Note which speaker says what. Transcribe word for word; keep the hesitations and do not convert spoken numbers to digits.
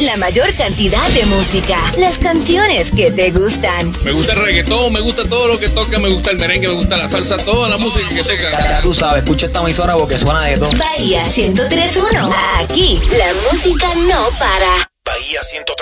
Speaker 1: la mayor cantidad de música, las canciones que te gustan.
Speaker 2: Me gusta el reggaetón, me gusta todo lo que toca, me gusta el merengue, me gusta la salsa, toda la música que toca.
Speaker 3: Ya tú sabes, escucha esta emisora porque suena de todo.
Speaker 1: Bahía ciento tres punto uno. Aquí la música no para.
Speaker 4: Bahía ciento tres.